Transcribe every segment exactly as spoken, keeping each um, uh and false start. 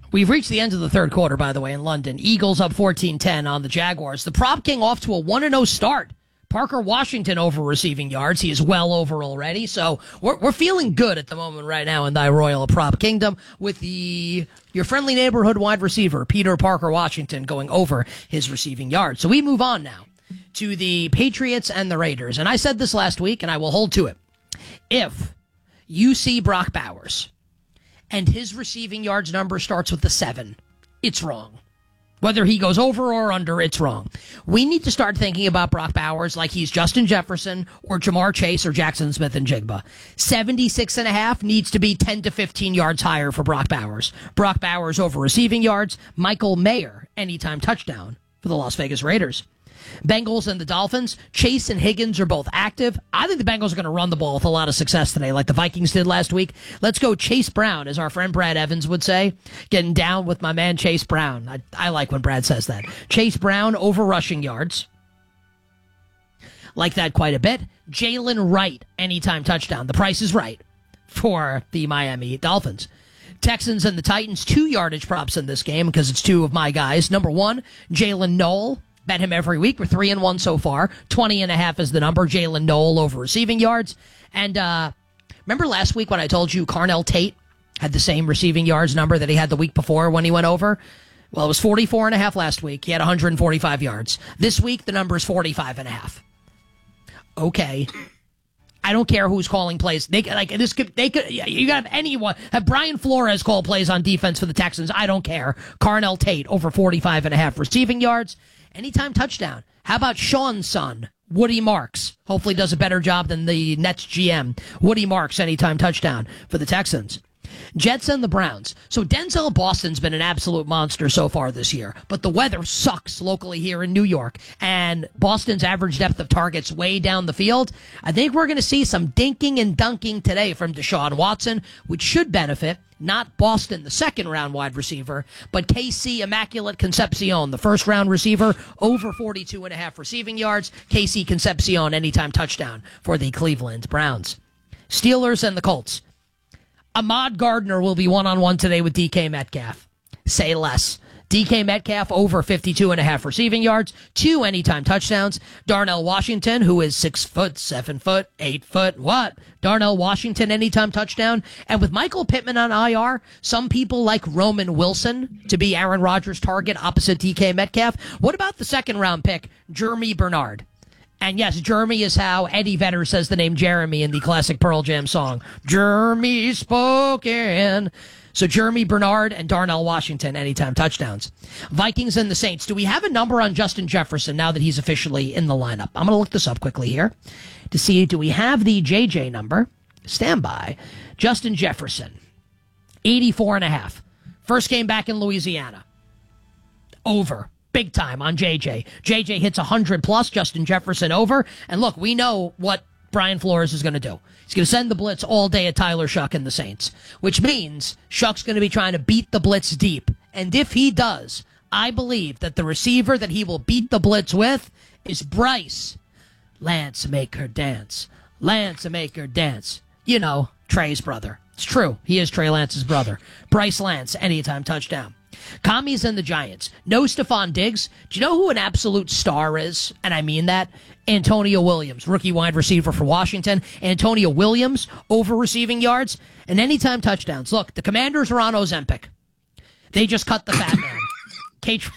We've reached the end of the third quarter, by the way, in London. Eagles up fourteen ten on the Jaguars. The Prop King off to a one and oh start. Parker Washington over receiving yards. He is well over already. So we're, we're feeling good at the moment right now in thy royal prop kingdom with the your friendly neighborhood wide receiver, Peter Parker Washington, going over his receiving yards. So we move on now to the Patriots and the Raiders. And I said this last week, and I will hold to it. If you see Brock Bowers and his receiving yards number starts with the seven, it's wrong. Whether he goes over or under, it's wrong. We need to start thinking about Brock Bowers like he's Justin Jefferson or Jamar Chase or Jackson Smith and Jigba. seventy-six and a half needs to be ten to fifteen yards higher for Brock Bowers. Brock Bowers over receiving yards. Michael Mayer, anytime touchdown for the Las Vegas Raiders. Bengals and the Dolphins. Chase and Higgins are both active. I think the Bengals are going to run the ball with a lot of success today, like the Vikings did last week. Let's go Chase Brown, as our friend Brad Evans would say. Getting down with my man Chase Brown. I, I like when Brad says that. Chase Brown over rushing yards. Like that quite a bit. Jalen Wright, anytime touchdown. The price is right for the Miami Dolphins. Texans and the Titans, two yardage props in this game because it's two of my guys. Number one, Jalen Noel. Bet him every week. We're three and one so far. twenty and a half is the number. Jalen Noel over receiving yards. And uh, remember last week when I told you Carnell Tate had the same receiving yards number that he had the week before when he went over? Well, it was forty-four and a half last week. He had one hundred forty-five yards. This week, the number is forty-five and a half. Okay. I don't care who's calling plays. They like this could they could you got have anyone have Brian Flores call plays on defense for the Texans. I don't care. Carnell Tate over forty-five and a half receiving yards. Anytime touchdown. How about Sean's son, Woody Marks? Hopefully does a better job than the Nets G M. Woody Marks, anytime touchdown for the Texans. Jets and the Browns. So Denzel Boston's been an absolute monster so far this year, but the weather sucks locally here in New York, and Boston's average depth of targets way down the field. I think we're going to see some dinking and dunking today from Deshaun Watson, which should benefit not Boston, the second-round wide receiver, but K C Immaculate Concepcion, the first-round receiver, over forty-two and a half receiving yards. K C Concepcion, anytime touchdown for the Cleveland Browns. Steelers and the Colts. Ahmad Gardner will be one-on-one today with D K Metcalf. Say less. D K Metcalf over fifty-two and a half receiving yards, two anytime touchdowns. Darnell Washington, who is six foot, seven foot, eight foot, what? Darnell Washington, anytime touchdown. And with Michael Pittman on I R, some people like Roman Wilson to be Aaron Rodgers' target opposite D K Metcalf. What about the second round pick, Jeremy Bernard? And yes, Jeremy is how Eddie Vedder says the name Jeremy in the classic Pearl Jam song. Jeremy spoken. So Jeremy Bernard and Darnell Washington, anytime touchdowns. Vikings and the Saints. Do we have a number on Justin Jefferson now that he's officially in the lineup? I'm going to look this up quickly here to see, do we have the J J number? Stand by. Justin Jefferson, eighty-four and a half. First game back in Louisiana. Over. Big time on J J. J J hits one hundred plus, Justin Jefferson over. And look, we know what Brian Flores is going to do. He's going to send the blitz all day at Tyler Shuck and the Saints, which means Shuck's going to be trying to beat the blitz deep. And if he does, I believe that the receiver that he will beat the blitz with is Bryce. Lance, make her dance. Lance, make her dance. You know, Trey's brother. It's true. He is Trey Lance's brother. Bryce Lance, anytime touchdown. Commies and the Giants. No Stephon Diggs. Do you know who an absolute star is? And I mean that. Antonio Williams, rookie wide receiver for Washington. Antonio Williams, over receiving yards and anytime touchdowns. Look, the Commanders are on Ozempic. They just cut the fat man. Kate.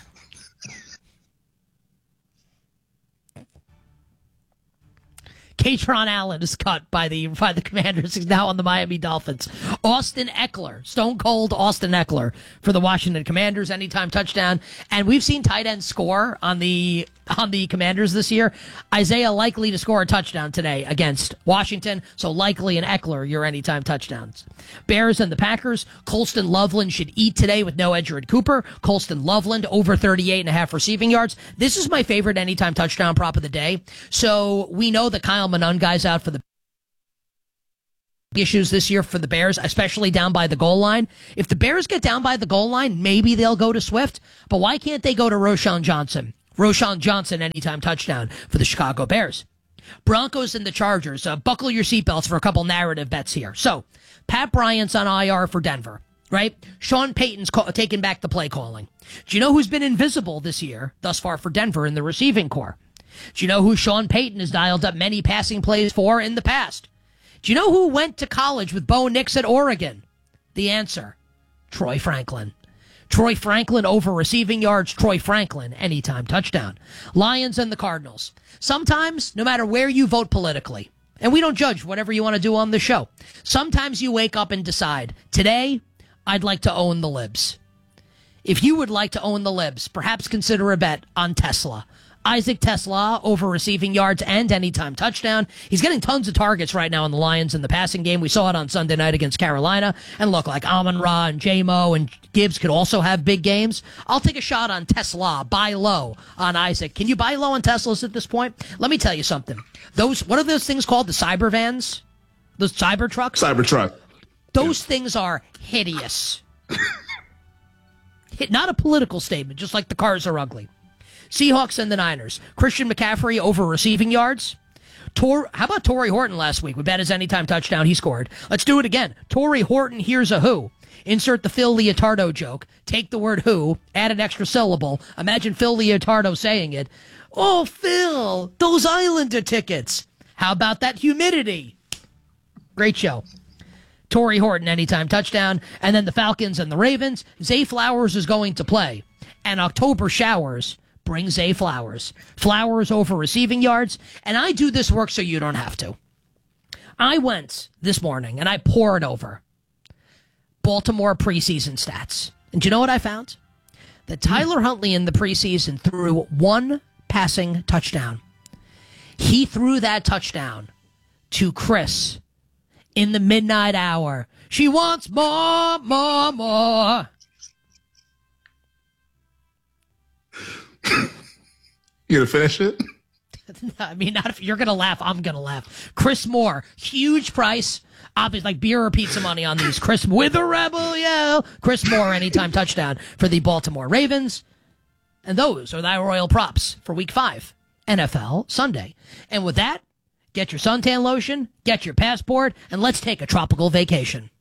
Katron Allen is cut by the by the Commanders. He's now on the Miami Dolphins. Austin Eckler, stone cold Austin Eckler for the Washington Commanders, anytime touchdown. And we've seen tight ends score on the on the Commanders this year. Isaiah likely to score a touchdown today against Washington, so likely an Eckler your anytime touchdowns. Bears and the Packers. Colston Loveland should eat today with no Edgerrin Cooper. Colston Loveland over thirty-eight and a half receiving yards. This is my favorite anytime touchdown prop of the day. So we know that Kyle Manun guy's out for the issues this year for the Bears, especially down by the goal line. If the Bears get down by the goal line, maybe they'll go to Swift, but why can't they go to Roschon Johnson? Roschon Johnson, anytime touchdown for the Chicago Bears. Broncos and the Chargers. Uh, buckle your seatbelts for a couple narrative bets here. So, Pat Bryant's on I R for Denver. right? Sean Payton's call, taking back the play calling. Do you know who's been invisible this year thus far for Denver in the receiving corps? Do you know who Sean Payton has dialed up many passing plays for in the past? Do you know who went to college with Bo Nix at Oregon? The answer, Troy Franklin. Troy Franklin over receiving yards. Troy Franklin, anytime touchdown. Lions and the Cardinals. Sometimes, no matter where you vote politically, and we don't judge whatever you want to do on the show, sometimes you wake up and decide, today, I'd like to own the Libs. If you would like to own the Libs, perhaps consider a bet on Tesla. Isaac Tesla over receiving yards and anytime touchdown. He's getting tons of targets right now in the Lions in the passing game. We saw it on Sunday night against Carolina. And look, like Amon-Ra and J-Mo and Gibbs could also have big games. I'll take a shot on Tesla. Buy low on Isaac. Can you buy low on Teslas at this point? Let me tell you something. Those, what are those things called? The cyber vans? Those cyber trucks? Cyber truck. Those yeah. things are hideous. Not a political statement, just like the cars are ugly. Seahawks and the Niners. Christian McCaffrey over receiving yards. Tor- How about Torrey Horton last week? We bet his anytime touchdown he scored. Let's do it again. Torrey Horton, here's a who. Insert the Phil Leotardo joke. Take the word who, add an extra syllable. Imagine Phil Leotardo saying it. Oh, Phil, those Islander tickets. How about that humidity? Great show. Torrey Horton, anytime touchdown. And then the Falcons and the Ravens. Zay Flowers is going to play. And October showers bring Zay Flowers. Flowers over receiving yards. And I do this work so you don't have to. I went this morning and I poured over Baltimore preseason stats. And do you know what I found? That Tyler Huntley in the preseason threw one passing touchdown. He threw that touchdown to Chris in the midnight hour. She wants more, more, more. You gonna finish it? I mean, not if you're gonna laugh, I'm gonna laugh. Chris Moore, huge price. Obviously, like beer or pizza money on these. Chris with a rebel yell. Chris Moore, anytime touchdown for the Baltimore Ravens. And those are the Royal props for Week Five, N F L Sunday. And with that, get your suntan lotion, get your passport, and let's take a tropical vacation.